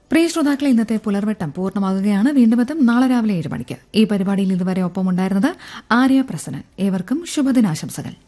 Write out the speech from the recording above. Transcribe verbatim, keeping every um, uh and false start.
പ്രിയ ശ്രോതാക്കളെ, ഇന്നത്തെ പുലർവട്ടം പൂർണ്ണമാകുകയാണ്. വീണ്ടും എത്തും നാളെ രാവിലെ ഏഴ് മണിക്ക്. ഈ പരിപാടിയിൽ ഇതുവരെ ഒപ്പമുണ്ടായിരുന്നത് ആര്യ പ്രസന്നൻ. ഏവർക്കും ശുഭദിനാശംസകൾ.